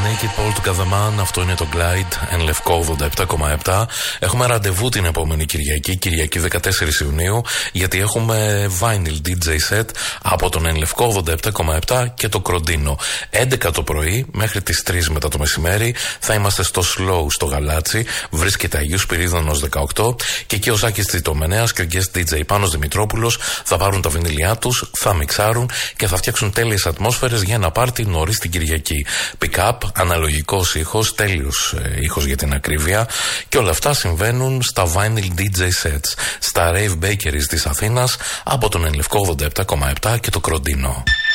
Naked Paul του Καδαμάν, αυτό είναι το Glide, εν λευκό 87,7. Έχουμε ραντεβού την επόμενη Κυριακή 14 Ιουνίου, γιατί έχουμε vinyl DJ set από τον εν λευκό 87,7 και το Κροντίνο. 11 το πρωί μέχρι τις 3 μετά το μεσημέρι θα είμαστε στο Slow στο Γαλάτσι, βρίσκεται Αγίου Σπυρίδωνος 18, και εκεί ο Σάκης Τριτομενέας και ο guest DJ Πάνος Δημητρόπουλος θα πάρουν τα βινιλιά τους, θα μιξάρουν και θα φτιάξουν τέλειες ατμόσφαιρες για ένα πάρτι νωρίς την Κυριακή. Pick-up, αναλογικός ήχος, τέλειος ήχος για την ακρίβεια, και όλα αυτά συμβαίνουν στα vinyl DJ sets, στα Rave Bakeries της Αθήνας από τον εν λευκό 87,7 και το Κροντίνο.